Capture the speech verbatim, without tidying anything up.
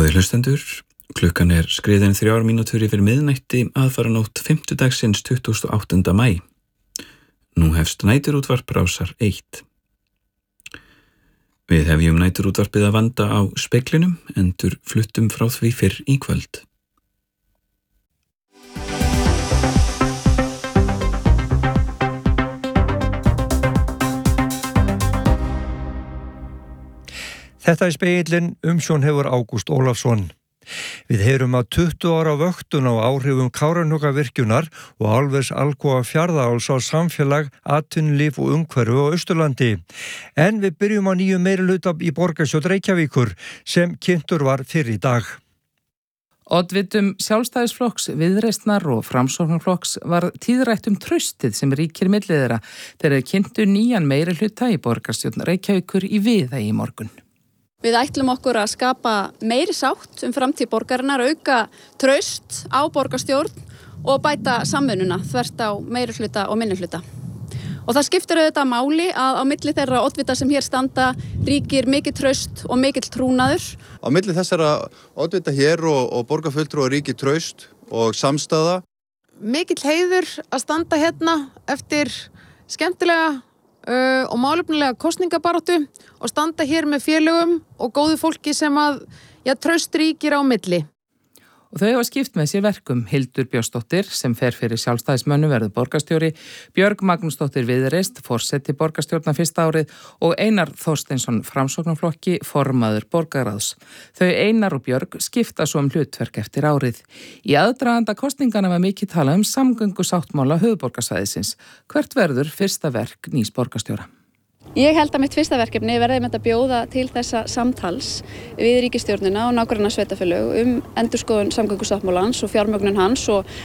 Góðir hlustendur, klukkan er skriðin þrjár mínútur yfir miðnætti aðfaranótt fimmtudagsins tuttugasta og áttunda maí. Nú hefst næturútvarp Rásar eitt. Við hefjum næturútvarpið að vanda á Speglinum, endur fluttum frá því fyrr í kvöld. Þetta er Spegillinn, umsjón hefur Ágúst Ólafsson. Við heyrum að tuttugu ára vöktun á áhrifum Kárahnjúkavirkjunar og álvers Alcoa Fjarðaáls á samfélag, atvinnulíf og umhverfi á Austurlandi. En við byrjum á nýju meirihluta í borgarstjórn Reykjavíkur sem kynntur var fyrr í dag. Oddvitum Sjálfstæðisflokks, Viðreisnar og Framsóknarflokks var tíðrætt um traustið sem ríkir milli þeirra þegar þeir kynntu nýjan meirihluta í borgarstjórn Reykjavíkur í Viðey í morgun. Við ætlum okkur að skapa meiri sátt um framtíð borgarinnar, auka traust á borgarstjórn og bæta samvinnuna þvert á meirihluta og minnihluta. Og það skiptir auðvitað máli að á milli þeirra oddvita sem hér standa ríkir mikið traust og mikill trúnaður. Á milli þessara oddvita hér og, og borgarfulltrúa ríkir traust og samstaða. Mikill heiður að standa hérna eftir skemmtilega uh, og málefnilega kosningabaráttu og standa hér með félögum og góðu fólki sem að já, traust ríkir á milli. Og þau hafa skipt með sér verkum. Hildur Björnsdóttir sem fer fyrir Sjálfstæðismönnum verður borgarstjóri, Björg Magnúsdóttir Viðreist forseti borgarstjórnar fyrsta árið og Einar Þorsteinsson Framsóknarflokki formaður borgarráðs. Þau Einar og Björg skipta svo um hlutverk eftir árið. Í aðdraganda kosningana var mikið talað um samgöngusáttmála höfuðborgarsvæðisins. Hvert verður fyrsta verk nýs borgarstjóra? Ég held að mitt fyrsta verkefni verði með að bjóða til þessa samtals við ríkisstjórnina og nágranna sveitarfélög um endurskoðun samgöngusáttmálans og fjármögnun hans og